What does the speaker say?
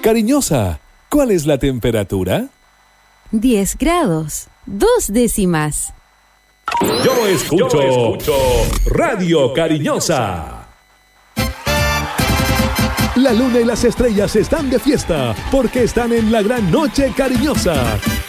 Cariñosa, ¿cuál es la temperatura? 10 grados, 2 décimas. Yo escucho Radio Cariñosa. La luna y las estrellas están de fiesta porque están en la gran noche cariñosa.